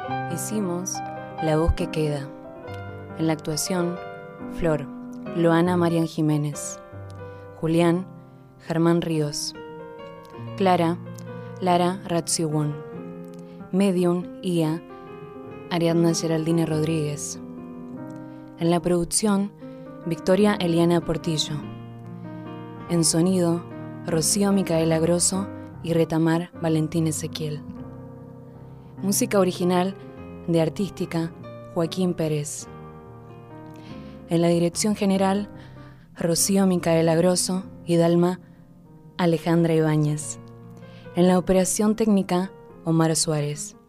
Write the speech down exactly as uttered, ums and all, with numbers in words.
Hicimos La voz que queda. En la actuación, Flor, Loana Marian Jiménez. Julián, Germán Ríos. Clara, Lara Ratziwon. Medium, I A, Ariadna Geraldine Rodríguez. En la producción, Victoria Eliana Portillo. En sonido, Rocío Micaela Grosso y Retamar Valentín Ezequiel. Música original de Artística, Joaquín Pérez. En la dirección general, Rocío Micaela Grosso y Dalma Alejandra Ibáñez. En la operación técnica, Omar Suárez.